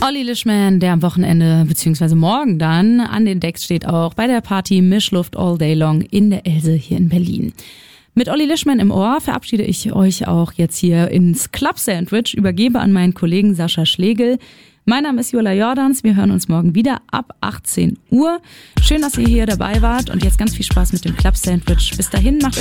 Olli Lischman, der am Wochenende bzw. morgen dann an den Decks steht, auch bei der Party Mischluft All Day Long in der Else hier in Berlin. Mit Olli Lischman im Ohr verabschiede ich euch auch jetzt hier ins Club Sandwich, übergebe an meinen Kollegen Sascha Schlegel. Mein Name ist Jola Jordans, wir hören uns morgen wieder ab 18 Uhr. Schön, dass ihr hier dabei wart und jetzt ganz viel Spaß mit dem Club Sandwich. Bis dahin, macht